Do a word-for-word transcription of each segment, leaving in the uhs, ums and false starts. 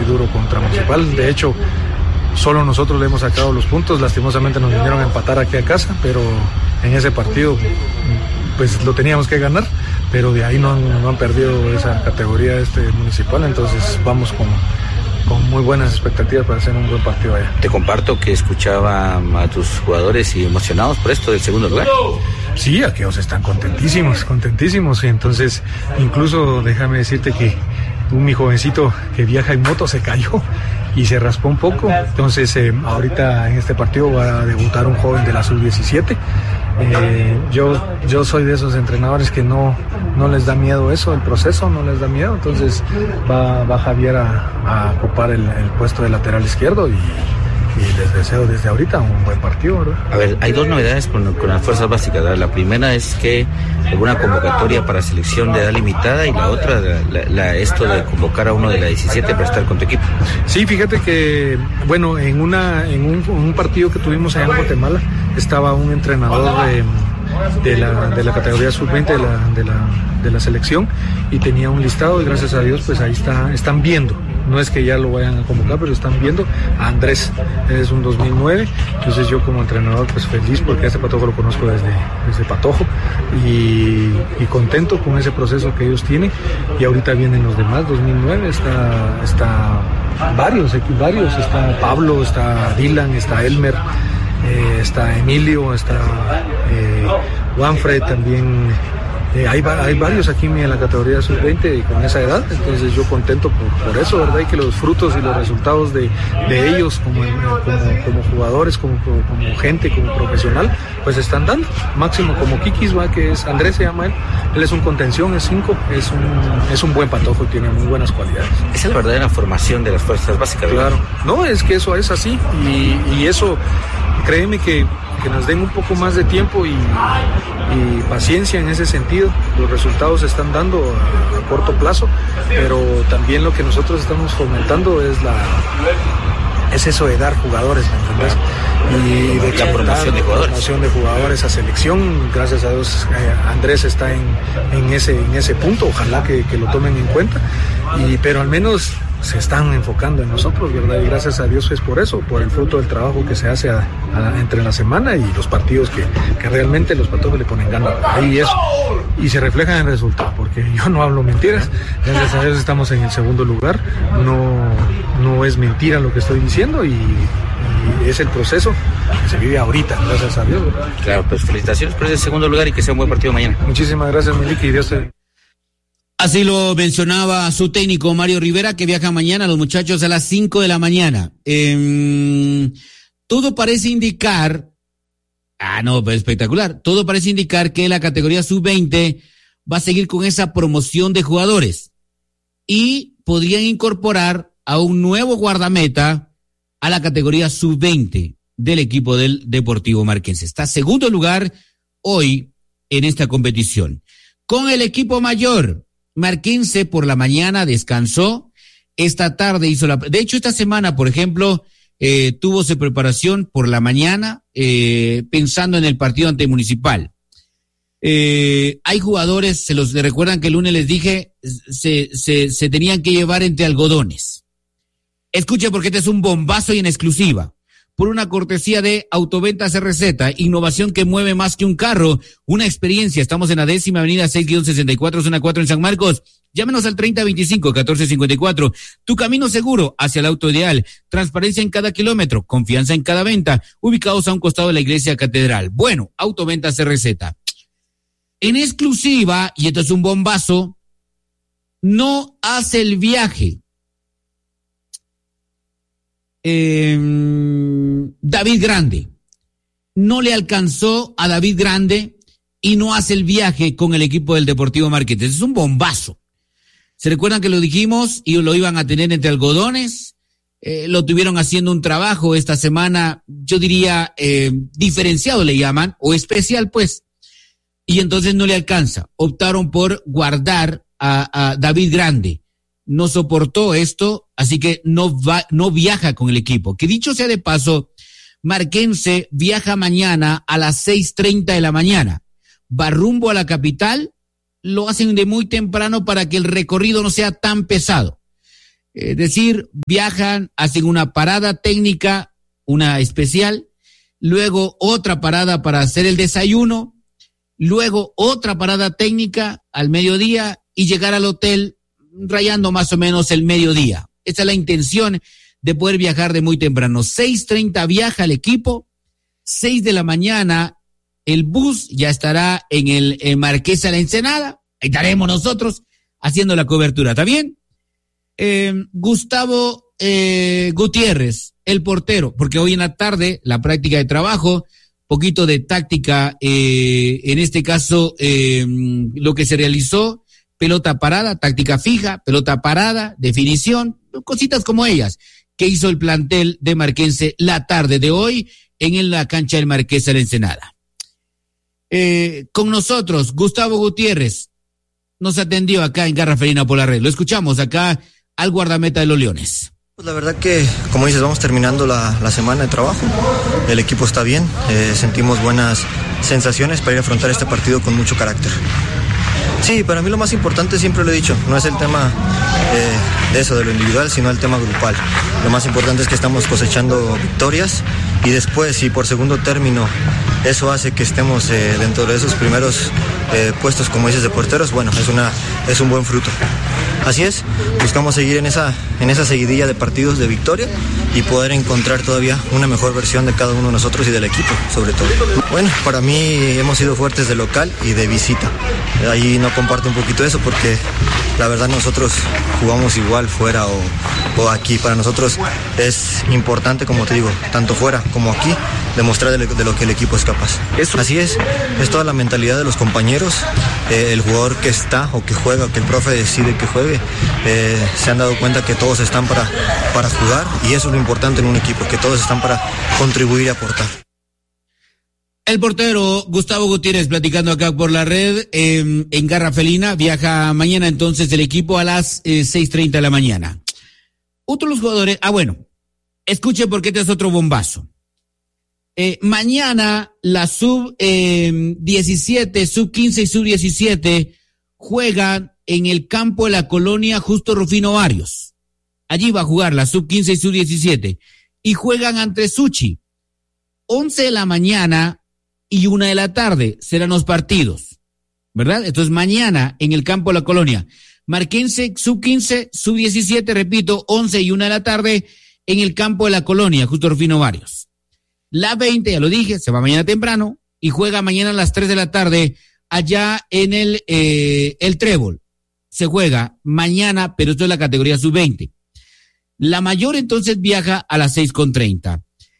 duro contra Municipal. De hecho, solo nosotros le hemos sacado los puntos, lastimosamente nos vinieron a empatar aquí a casa, pero en ese partido pues lo teníamos que ganar, pero de ahí no han, no han perdido esa categoría este Municipal, entonces vamos con, con muy buenas expectativas para hacer un buen partido allá. Te comparto que escuchaba a tus jugadores y emocionados por esto del segundo lugar. Sí, aquellos están contentísimos, contentísimos, y entonces incluso déjame decirte que un mi jovencito que viaja en moto se cayó y se raspó un poco, entonces eh, ahorita en este partido va a debutar un joven de la sub diecisiete. Eh, yo, yo soy de esos entrenadores que no, no les da miedo eso, el proceso no les da miedo, entonces va, va Javier a, a ocupar el, el puesto de lateral izquierdo y, y les deseo desde ahorita un buen partido, ¿verdad? A ver, hay dos novedades con, con las fuerzas básicas, ¿verdad? La primera es que alguna convocatoria para selección de edad limitada y la otra, la, la, la, esto de convocar a uno de la diecisiete para estar con tu equipo. Sí, fíjate que, bueno, en, una, en un, un partido que tuvimos allá en Guatemala, estaba un entrenador de, de, la, de la categoría sub veinte de la, de, la, de la selección y tenía un listado y gracias a Dios pues ahí está, están viendo, no es que ya lo vayan a convocar, pero están viendo a Andrés, es un dos mil nueve, entonces yo como entrenador pues feliz porque a este Patojo lo conozco desde, desde Patojo y, y contento con ese proceso que ellos tienen y ahorita vienen los demás, dos mil nueve está, está varios, varios, está Pablo, está Dylan, está Elmer, Eh, está Emilio, está eh, Juanfred también, eh, hay, hay varios aquí en la categoría sub veinte con esa edad, entonces yo contento por, por eso, ¿verdad? Y que los frutos y los resultados de, de ellos como, como, como jugadores, como, como gente, como profesional, pues están dando, máximo como Kikis, ¿va? Que es Andrés, se llama él, él es un contención, es cinco, es un, es un buen patojo y tiene muy buenas cualidades. Esa es la verdadera formación de las fuerzas básicas, ¿verdad? Claro, no, es que eso es así y, y eso... Créeme que, que nos den un poco más de tiempo y, y paciencia en ese sentido. Los resultados se están dando a, a corto plazo, pero también lo que nosotros estamos fomentando es la es eso de dar jugadores, ¿me entendés? Y de la promoción de jugadores. promoción de jugadores a selección. Gracias a Dios eh, Andrés está en, en ese en ese punto. Ojalá que, que lo tomen en cuenta. Y pero al menos se están enfocando en nosotros, ¿verdad? Y gracias a Dios es por eso, por el fruto del trabajo que se hace a, a, entre la semana y los partidos que, que realmente los patojos le ponen ganas. Ahí eso. Y se refleja en el resultado, porque yo no hablo mentiras. Gracias a Dios estamos en el segundo lugar. No, no es mentira lo que estoy diciendo y, y es el proceso que se vive ahorita, gracias a Dios, ¿verdad? Claro, pues felicitaciones por ese segundo lugar y que sea un buen partido mañana. Muchísimas gracias, Miliki, y Dios te... Así lo mencionaba su técnico Mario Rivera, que viaja mañana, los muchachos a las cinco de la mañana. Eh, todo parece indicar, ah no, pero espectacular, todo parece indicar que la categoría sub veinte va a seguir con esa promoción de jugadores y podrían incorporar a un nuevo guardameta a la categoría sub veinte del equipo del Deportivo Marquense. Está segundo lugar hoy en esta competición. Con el equipo mayor, Marquense por la mañana descansó, esta tarde hizo la... De hecho, esta semana, por ejemplo, eh, tuvo su preparación por la mañana eh, pensando en el partido ante Municipal. Eh, hay jugadores, se los recuerdan que el lunes les dije, se, se, se tenían que llevar entre algodones. Escuche porque este es un bombazo y en exclusiva. Por una cortesía de Autoventas R Z, innovación que mueve más que un carro, una experiencia. Estamos en la décima avenida seis sesenta y cuatro, zona cuatro en San Marcos. Llámenos al treinta veinticinco, catorce cincuenta y cuatro. Tu camino seguro hacia el auto ideal. Transparencia en cada kilómetro, confianza en cada venta. Ubicados a un costado de la iglesia catedral. Bueno, Autoventas R Z. En exclusiva, y esto es un bombazo, no hace el viaje Eh, David Grande. No le alcanzó a David Grande y no hace el viaje con el equipo del Deportivo Marquense. Es un bombazo. ¿Se recuerdan que lo dijimos y lo iban a tener entre algodones? Eh, lo tuvieron haciendo un trabajo esta semana, yo diría eh, diferenciado le llaman, o especial pues. Y entonces no le alcanza. Optaron por guardar a, a David Grande. No soportó esto, así que no va, no viaja con el equipo. Que dicho sea de paso, Marquense viaja mañana a las seis treinta de la mañana. Va rumbo a la capital, lo hacen de muy temprano para que el recorrido no sea tan pesado. Es decir, viajan, hacen una parada técnica, una especial, luego otra parada para hacer el desayuno, luego otra parada técnica al mediodía y llegar al hotel rayando más o menos el mediodía. Esa es la intención de poder viajar de muy temprano. seis treinta viaja el equipo, seis de la mañana el bus ya estará en el en Marquesa de la Ensenada, ahí estaremos nosotros haciendo la cobertura, ¿está bien? Eh, Gustavo eh, Gutiérrez, el portero, porque hoy en la tarde la práctica de trabajo, poquito de táctica, eh, en este caso eh, lo que se realizó, pelota parada, táctica fija, pelota parada, definición, cositas como ellas, que hizo el plantel de Marquense la tarde de hoy en la cancha del Marquesa de la Ensenada. Eh, con nosotros, Gustavo Gutiérrez, nos atendió acá en Garra Felina por la red. Lo escuchamos acá al guardameta de los Leones. Pues la verdad que, como dices, vamos terminando la, la semana de trabajo. El equipo está bien, eh, sentimos buenas sensaciones para ir a afrontar este partido con mucho carácter. Sí, para mí lo más importante, siempre lo he dicho, no es el tema eh, de eso, de lo individual, sino el tema grupal. Lo más importante es que estamos cosechando victorias y después, si por segundo término eso hace que estemos eh, dentro de esos primeros eh, puestos, como dices, de porteros, bueno, es, una, es un buen fruto. Así es, buscamos seguir en esa, en esa seguidilla de partidos de victoria y poder encontrar todavía una mejor versión de cada uno de nosotros y del equipo, sobre todo. Bueno, para mí hemos sido fuertes de local y de visita. Ahí no comparto un poquito eso porque la verdad nosotros jugamos igual fuera o, o aquí. Para nosotros es importante, como te digo, tanto fuera como aquí, demostrar de, de lo que el equipo es capaz. Eso. Así es, es toda la mentalidad de los compañeros, eh, el jugador que está o que juega, que el profe decide que juegue, eh, se han dado cuenta que todos están para, para jugar y eso es lo importante en un equipo, que todos están para contribuir y aportar. El portero Gustavo Gutiérrez platicando acá por la red eh, en Garra Felina. Viaja mañana entonces el equipo a las eh, seis treinta de la mañana. Otro de los jugadores, ah bueno, escuche porque este es otro bombazo. Eh, mañana la sub eh, diecisiete, sub quince y sub diecisiete juegan en el campo de la colonia Justo Rufino Barrios. Allí va a jugar la sub quince y sub diecisiete y juegan ante Suchi. once de la mañana y una de la tarde serán los partidos, ¿verdad? Entonces mañana en el campo de la colonia. Marquense sub quince, sub diecisiete, repito, once y una de la tarde en el campo de la colonia Justo Rufino Barrios. La veinte, ya lo dije, se va mañana temprano y juega mañana a las tres de la tarde allá en el, eh, el Trébol. Se juega mañana, pero esto es la categoría sub veinte. La mayor entonces viaja a las seis con treinta.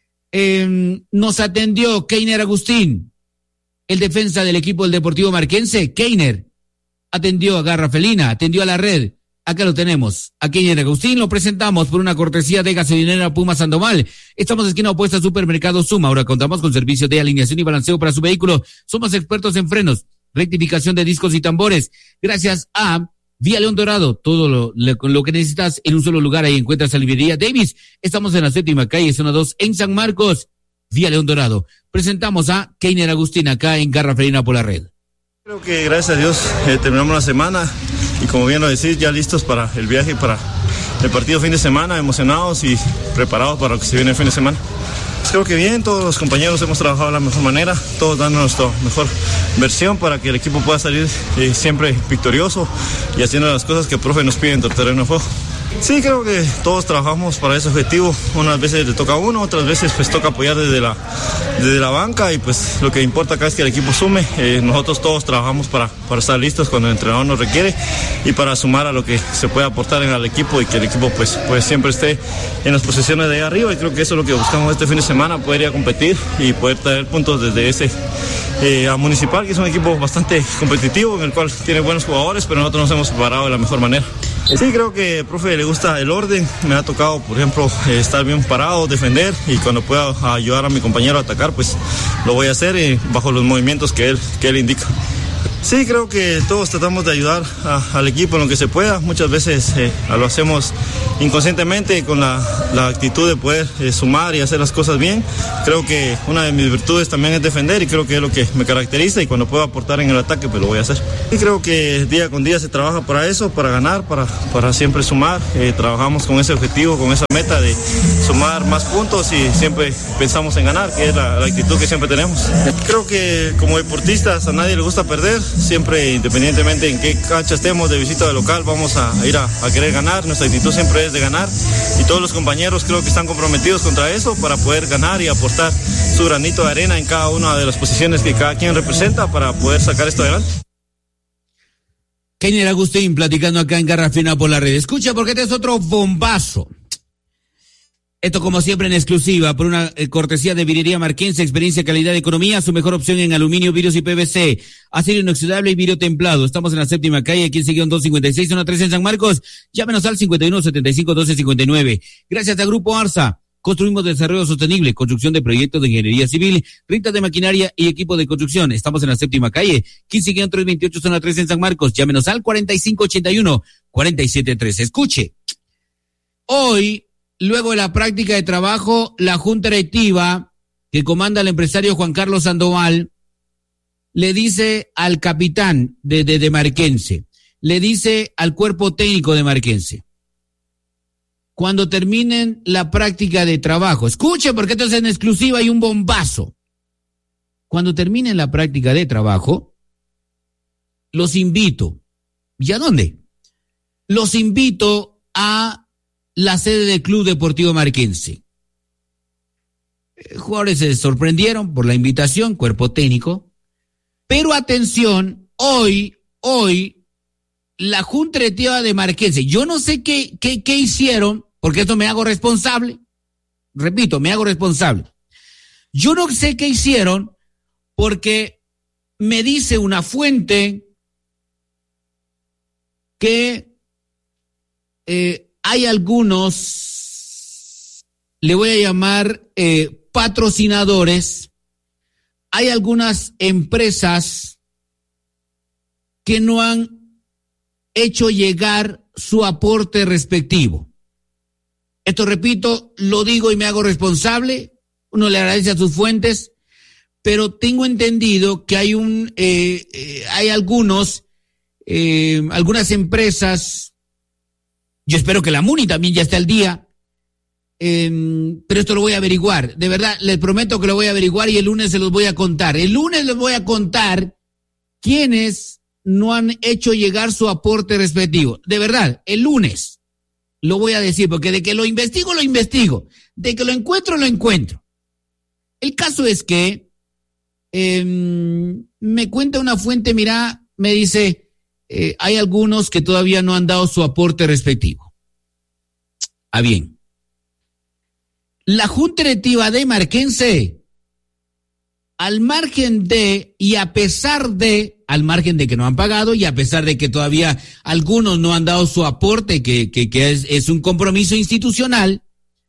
Eh, nos atendió Keiner Agustín, el defensa del equipo del Deportivo Marquense. Keiner atendió a Garra Felina, atendió a la red. Acá lo tenemos, a Keiner Agustín, lo presentamos por una cortesía de Gasolinera Puma Sandoval. Estamos en esquina opuesta a Supermercado Suma. Ahora contamos con servicio de alineación y balanceo para su vehículo. Somos expertos en frenos, rectificación de discos y tambores. Gracias a Vía León Dorado, todo lo, lo, lo que necesitas en un solo lugar. Ahí encuentras a Librería Davis. Estamos en la séptima calle, zona dos, en San Marcos. Vía León Dorado. Presentamos a Keiner Agustín acá en Garra Felina por la red. Creo que gracias a Dios eh, terminamos la semana y como bien lo decís, ya listos para el viaje, para el partido fin de semana, emocionados y preparados para lo que se viene el fin de semana. Pues creo que bien, todos los compañeros hemos trabajado de la mejor manera, todos dando nuestra mejor versión para que el equipo pueda salir eh, siempre victorioso y haciendo las cosas que el profe nos pide en el terreno de juego. Sí, creo que todos trabajamos para ese objetivo. Unas veces le toca a uno, otras veces pues toca apoyar desde la, desde la banca y pues lo que importa acá es que el equipo sume. Eh, nosotros todos trabajamos para, para estar listos cuando el entrenador nos requiere y para sumar a lo que se puede aportar en el equipo y que el equipo pues, pues siempre esté en las posiciones de ahí arriba y creo que eso es lo que buscamos este fin de semana, poder ir a competir y poder traer puntos desde ese eh, a Municipal, que es un equipo bastante competitivo en el cual tiene buenos jugadores, pero nosotros nos hemos preparado de la mejor manera. Sí, creo que al profe le gusta el orden, me ha tocado, por ejemplo, eh, estar bien parado, defender y cuando pueda ayudar a mi compañero a atacar, pues lo voy a hacer eh, bajo los movimientos que él, que él indica. Sí, creo que todos tratamos de ayudar a, al equipo en lo que se pueda. Muchas veces eh, lo hacemos inconscientemente con la, la actitud de poder eh, sumar y hacer las cosas bien. Creo que una de mis virtudes también es defender y creo que es lo que me caracteriza y cuando puedo aportar en el ataque pues lo voy a hacer. Y creo que día con día se trabaja para eso, para ganar, para, para siempre sumar. Eh, trabajamos con ese objetivo, con esa meta de sumar más puntos y siempre pensamos en ganar, que es la, la actitud que siempre tenemos. Creo que como deportistas a nadie le gusta perder. Siempre, independientemente en qué cancha estemos, de visita o de local, vamos a ir a, a querer ganar. Nuestra actitud siempre es de ganar y todos los compañeros creo que están comprometidos contra eso para poder ganar y aportar su granito de arena en cada una de las posiciones que cada quien representa para poder sacar esto adelante. Keiner Agustín platicando acá en Garra Fina por la red. Escucha, porque este es otro bombazo. Esto como siempre en exclusiva por una eh, cortesía de Vidriería Marquense, experiencia, calidad, economía, su mejor opción en aluminio, vidrios y P V C, acero inoxidable y vidrio templado. Estamos en la séptima calle, aquí en Seguión doscientos cincuenta y seis, zona tres en San Marcos. Llámenos al cincuenta y uno setenta y cinco doce cincuenta y nueve. Gracias a Grupo Arsa. Construimos desarrollo sostenible, construcción de proyectos de ingeniería civil, rentas de maquinaria y equipo de construcción. Estamos en la séptima calle, quince guión trescientos veintiocho, zona tres en San Marcos. Llámenos al cuarenta y cinco ochenta y uno cuarenta y siete trece. Escuche. Hoy, luego de la práctica de trabajo, la Junta Directiva, que comanda el empresario Juan Carlos Sandoval, le dice al capitán de, de, de Marquense, le dice al cuerpo técnico de Marquense, cuando terminen la práctica de trabajo, escuche porque esto es en exclusiva y un bombazo, cuando terminen la práctica de trabajo, los invito, ¿y a dónde? Los invito a la sede del Club Deportivo Marquense. Jugadores se sorprendieron por la invitación, cuerpo técnico, pero atención, hoy, hoy, la Junta Directiva de Marquense, yo no sé qué, qué, qué hicieron, porque esto me hago responsable, repito, me hago responsable. Yo no sé qué hicieron, porque me dice una fuente que eh, hay algunos, le voy a llamar eh, patrocinadores, hay algunas empresas que no han hecho llegar su aporte respectivo. Esto, repito, lo digo y me hago responsable, uno le agradece a sus fuentes, pero tengo entendido que hay un, eh, eh, hay algunos, eh, algunas empresas. Yo espero que la MUNI también ya esté al día, eh, pero esto lo voy a averiguar. De verdad, les prometo que lo voy a averiguar y el lunes se los voy a contar. El lunes les voy a contar quiénes no han hecho llegar su aporte respectivo. De verdad, el lunes lo voy a decir, porque de que lo investigo, lo investigo. De que lo encuentro, lo encuentro. El caso es que eh, me cuenta una fuente, mira, me dice... Eh, hay algunos que todavía no han dado su aporte respectivo. Ah, bien. La Junta Directiva de Marquense, al margen de, y a pesar de, al margen de que no han pagado y a pesar de que todavía algunos no han dado su aporte, que, que, que es, es un compromiso institucional,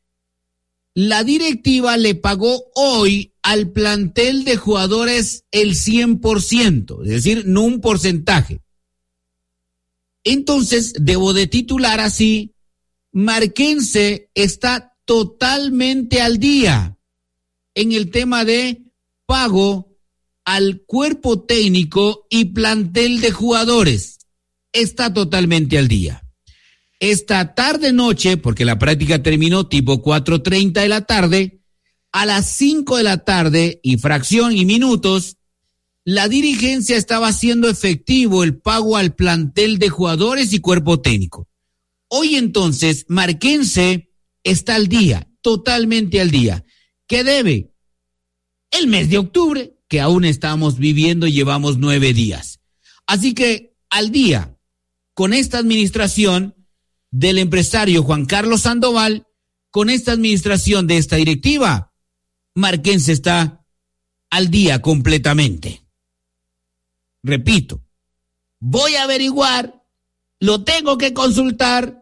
la directiva le pagó hoy al plantel de jugadores el cien por ciento, es decir, no un porcentaje. Entonces, debo de titular así, Marquense está totalmente al día en el tema de pago al cuerpo técnico y plantel de jugadores. Está totalmente al día. Esta tarde noche, porque la práctica terminó tipo cuatro treinta de la tarde, a las cinco de la tarde y fracción y minutos, la dirigencia estaba haciendo efectivo el pago al plantel de jugadores y cuerpo técnico. Hoy entonces, Marquense está al día, totalmente al día. ¿Qué debe? El mes de octubre, que aún estamos viviendo y llevamos nueve días. Así que al día, con esta administración del empresario Juan Carlos Sandoval, con esta administración de esta directiva, Marquense está al día completamente. Repito, voy a averiguar, lo tengo que consultar,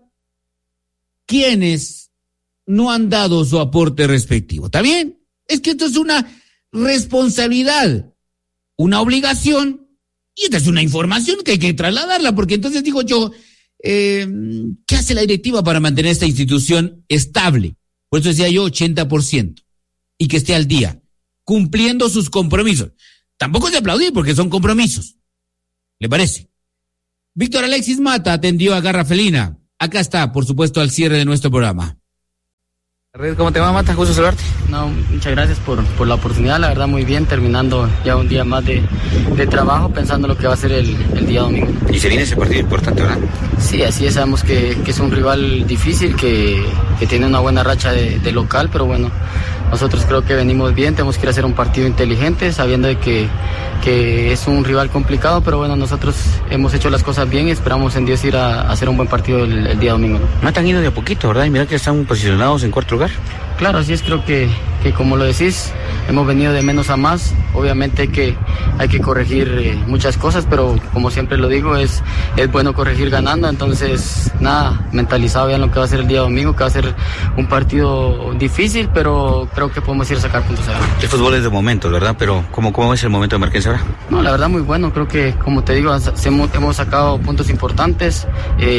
quiénes no han dado su aporte respectivo. ¿Está bien? Es que esto es una responsabilidad, una obligación Y esta es una información que hay que trasladarla, porque entonces digo yo, eh, ¿qué hace la directiva para mantener esta institución estable? Por eso decía yo ochenta por ciento, y que esté al día, cumpliendo sus compromisos. Tampoco es de aplaudir porque son compromisos. ¿Le parece? Víctor Alexis Mata atendió a Garra Felina. Acá está, por supuesto, al cierre de nuestro programa. ¿Cómo te va, Mata? Gusto saludarte. No, muchas gracias por, por la oportunidad, la verdad muy bien, terminando ya un día más de, de trabajo, pensando lo que va a ser el, el día domingo. Y se viene ese partido importante, ¿verdad? Sí, así es, sabemos que, que es un rival difícil, que, que tiene una buena racha de, de local, pero bueno, nosotros creo que venimos bien, tenemos que ir a hacer un partido inteligente, sabiendo de que, que es un rival complicado, pero bueno, nosotros hemos hecho las cosas bien y esperamos en Dios ir a, a hacer un buen partido el, el día domingo, ¿no? Mata han ido de a poquito, ¿verdad? Y mira que están posicionados en cuarto lugar. Claro, así es, creo que, que como lo decís, hemos venido de menos a más. Obviamente que hay que corregir eh, muchas cosas, pero como siempre lo digo, es, es bueno corregir ganando. Entonces, nada, mentalizado ya en lo que va a ser el día domingo, que va a ser un partido difícil, pero creo que podemos ir a sacar puntos allá. El fútbol es de momentos, ¿verdad? Pero ¿cómo, cómo es el momento de Marquense ahora? No, la verdad muy bueno. Creo que, como te digo, hemos, hemos sacado puntos importantes,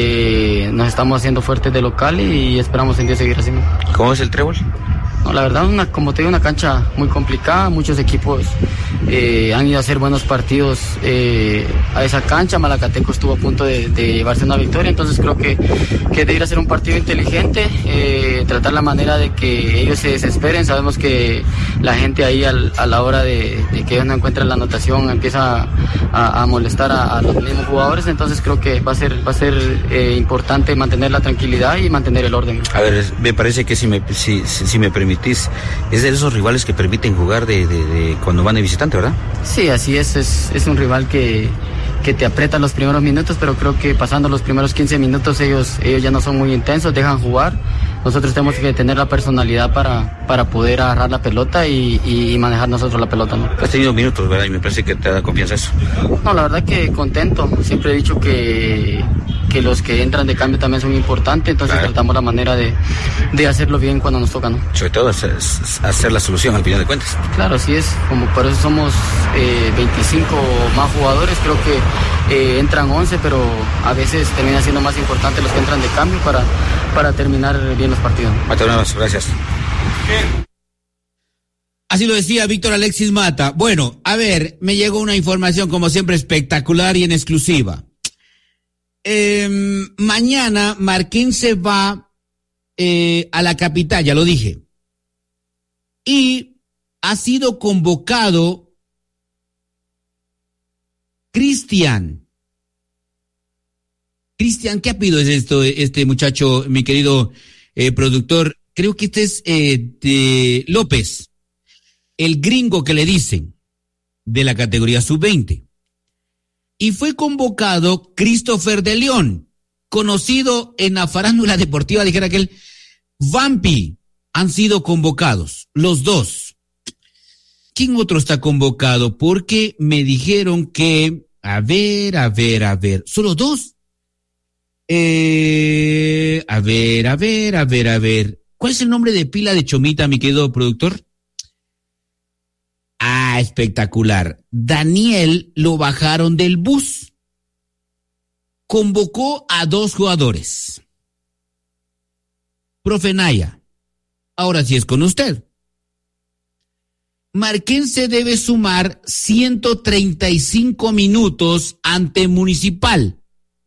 eh, nos estamos haciendo fuertes de local y esperamos en Dios seguir así. ¿Cómo es el trébol? No, la verdad, una, como te digo, una cancha muy complicada. Muchos equipos eh, han ido a hacer buenos partidos eh, a esa cancha. Malacateco estuvo a punto de, de llevarse una victoria. Entonces creo que, que de ir a hacer un partido inteligente, eh, tratar la manera de que ellos se desesperen. Sabemos que la gente ahí al, a la hora de, de que ellos no encuentran la anotación empieza a, a molestar a, a los mismos jugadores. Entonces creo que va a ser, va a ser eh, importante mantener la tranquilidad y mantener el orden. A ver, me parece que si me, si, si me permitís, es de esos rivales que permiten jugar de, de, de cuando van de visitante, ¿verdad? Sí, así es, es, es un rival que, que te aprieta los primeros minutos, pero creo que pasando los primeros quince minutos ellos, ellos ya no son muy intensos, dejan jugar. Nosotros tenemos que tener la personalidad para, para poder agarrar la pelota y, y manejar nosotros la pelota, ¿no? Has tenido minutos, ¿verdad? Y me parece que te da confianza eso. No, la verdad que contento. Siempre he dicho que, que los que entran de cambio también son importantes, entonces claro, tratamos la manera de, de hacerlo bien cuando nos toca, ¿no? Sobre todo hacer, hacer la solución al final de cuentas. Claro, así es. Como por eso somos eh, veinticinco más jugadores, creo que eh, entran once, pero a veces termina siendo más importante los que entran de cambio para, para terminar bien los partidos. Mateus, gracias. Así lo decía Víctor Alexis Mata. Bueno, a ver, me llegó una información como siempre espectacular y en exclusiva. Eh, mañana Marquense va eh, a la capital, ya lo dije. Y ha sido convocado Cristian. Cristian, ¿qué apellido es esto, este muchacho, mi querido eh, productor? Creo que este es eh, de López, el gringo que le dicen, de la categoría sub veinte. Y fue convocado Christopher de León, conocido en la farándula deportiva, dijera aquel, Vampi. Han sido convocados, los dos. ¿Quién otro está convocado? Porque me dijeron que, a ver, a ver, a ver, ¿solo dos? Eh, a ver, a ver, a ver, a ver. ¿Cuál es el nombre de pila de Chomita, mi querido productor? Ah, espectacular. Daniel lo bajaron del bus. Convocó a dos jugadores. Profe Naya, ahora sí es con usted. Marquense debe sumar ciento treinta y cinco minutos ante Municipal.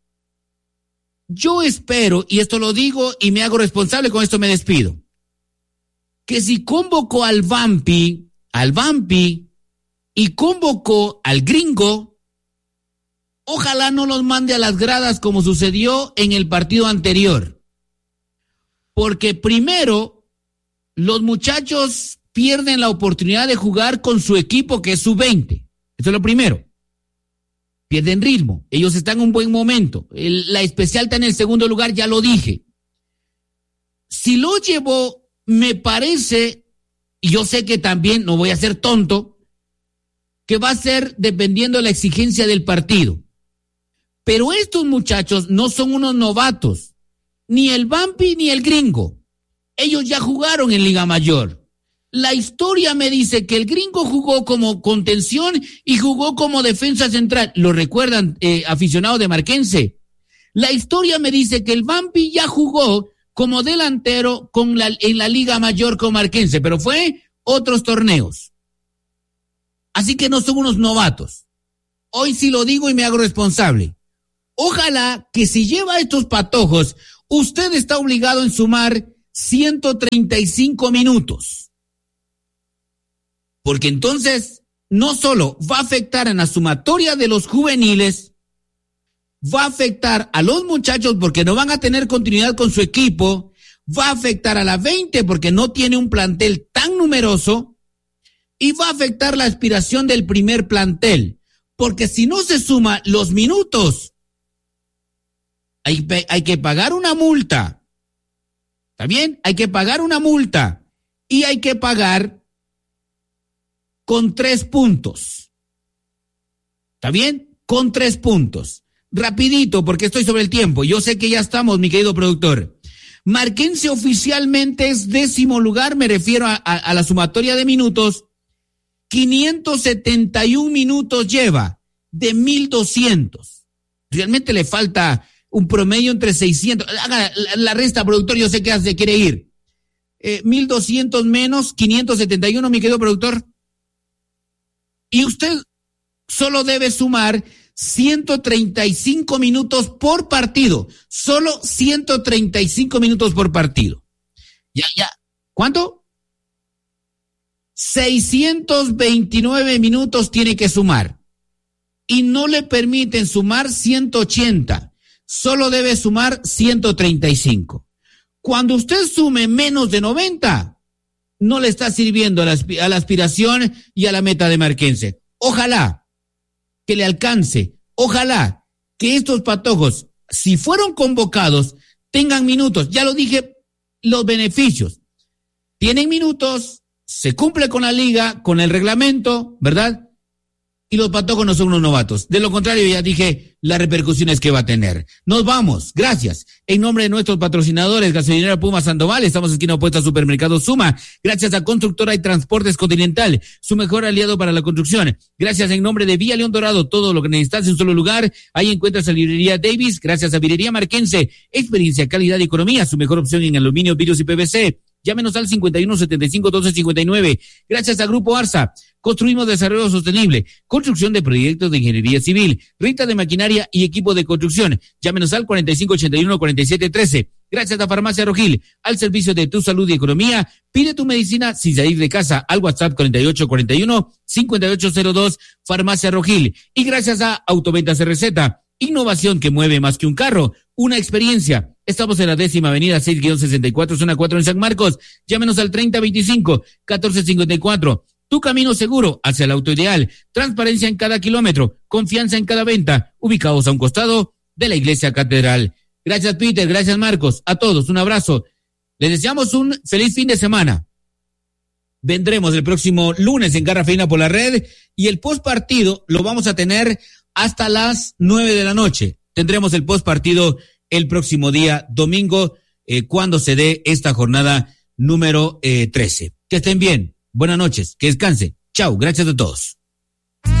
Yo espero, y esto lo digo y me hago responsable, con esto me despido, que si convocó al Vampi, al Vampi, y convocó al gringo, ojalá no los mande a las gradas como sucedió en el partido anterior. Porque primero, los muchachos pierden la oportunidad de jugar con su equipo que es sub veinte. Eso es lo primero. Pierden ritmo. Ellos están en un buen momento. El, la especial está en el segundo lugar, ya lo dije. Si lo llevó, me parece, y yo sé que también, no voy a ser tonto, que va a ser dependiendo de la exigencia del partido. Pero estos muchachos no son unos novatos, ni el Vampi ni el gringo. Ellos ya jugaron en Liga Mayor. La historia me dice que el gringo jugó como contención y jugó como defensa central. ¿Lo recuerdan, eh, aficionados de Marquense? La historia me dice que el Vampi ya jugó como delantero con la, en la Liga Mayor con Marquense, pero fue otros torneos. Así que no son unos novatos. Hoy sí lo digo y me hago responsable. Ojalá que si lleva estos patojos, usted está obligado en sumar ciento treinta y cinco minutos. Porque entonces no solo va a afectar en la sumatoria de los juveniles, va a afectar a los muchachos porque no van a tener continuidad con su equipo, va a afectar a la veinte porque no tiene un plantel tan numeroso y va a afectar la aspiración del primer plantel. Porque si no se suma los minutos, hay, hay que pagar una multa. ¿Está bien? Hay que pagar una multa y hay que pagar con tres puntos. ¿Está bien? Con tres puntos. Rapidito, porque estoy sobre el tiempo. Yo sé que ya estamos, mi querido productor. Marquense oficialmente es décimo lugar, me refiero a, a, a la sumatoria de minutos. quinientos setenta y un minutos lleva de mil doscientos. Realmente le falta un promedio entre seiscientos. Haga la, la resta, productor, yo sé que se quiere ir. Eh, mil doscientos menos quinientos setenta y uno, mi querido productor. Y usted solo debe sumar ciento treinta y cinco minutos por partido. Solo ciento treinta y cinco minutos por partido. Ya, ya. ¿Cuánto? seiscientos veintinueve minutos tiene que sumar. Y no le permiten sumar ciento ochenta. Solo debe sumar ciento treinta y cinco. Cuando usted sume menos de noventa, no le está sirviendo a la, a la aspiración y a la meta de Marquense. Ojalá que le alcance. Ojalá que estos patojos, si fueron convocados, tengan minutos. Ya lo dije, los beneficios. Tienen minutos, se cumple con la liga, con el reglamento, ¿verdad? Y los patojos no son unos novatos. De lo contrario, ya dije las repercusiones que va a tener. Nos vamos. Gracias. En nombre de nuestros patrocinadores, Gasolinera Puma Sandoval, estamos esquina opuesta a Supermercado Suma. Gracias a Constructora y Transportes Continental, su mejor aliado para la construcción. Gracias en nombre de Vía León Dorado, todo lo que necesitas en un solo lugar. Ahí encuentras a Librería Davis. Gracias a Virería Marquense, experiencia, calidad y economía, su mejor opción en aluminio, vidrios y P V C. Llámenos al cincuenta y uno setenta y cinco doce cincuenta y nueve. Gracias a Grupo Arsa. Construimos desarrollo sostenible. Construcción de proyectos de ingeniería civil. Renta de maquinaria y equipo de construcción. Llámenos al cuarenta y cinco ochenta y uno cuarenta y siete trece. Gracias a Farmacia Rogil. Al servicio de tu salud y economía. Pide tu medicina sin salir de casa al WhatsApp cuarenta y ocho cuarenta y uno cincuenta y ocho cero dos. Farmacia Rogil. Y gracias a Autoventas R Z. Innovación que mueve más que un carro. Una experiencia. Estamos en la décima avenida seis sesenta y cuatro, zona cuatro en San Marcos. Llámenos al treinta veinticinco catorce cincuenta y cuatro. Tu camino seguro hacia el auto ideal. Transparencia en cada kilómetro. Confianza en cada venta. Ubicados a un costado de la Iglesia Catedral. Gracias, Peter. Gracias, Marcos. A todos, un abrazo. Les deseamos un feliz fin de semana. Vendremos el próximo lunes en Garra Feina por la red y el post partido lo vamos a tener hasta las nueve de la noche. Tendremos el post partido el próximo día domingo eh, cuando se dé esta jornada número eh, trece. Que estén bien. Buenas noches. Que descansen. Chao. Gracias a todos.